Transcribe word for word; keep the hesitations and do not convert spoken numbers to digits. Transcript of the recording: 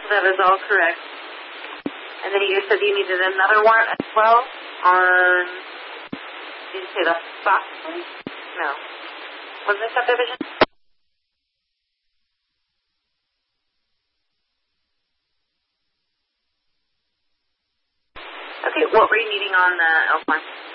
That is all correct. And then you said you needed another warrant as well on, did you say the Fox one? No. Was this subdivision? Okay, what were you needing on the Elkhorn?